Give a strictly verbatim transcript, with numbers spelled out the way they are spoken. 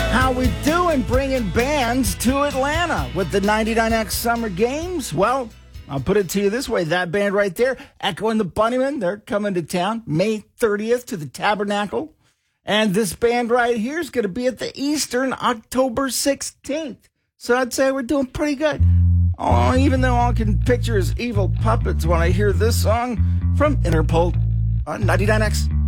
How we doing bringing bands to Atlanta with the ninety-nine X Summer Games? Well, I'll put it to you this way. That band right there, Echo and the Bunnymen, they're coming to town May thirtieth to the Tabernacle. And this band right here is going to be at the Eastern October sixteenth. So I'd say we're doing pretty good. Oh, even though all I can picture is evil puppets when I hear this song from Interpol on ninety-nine X.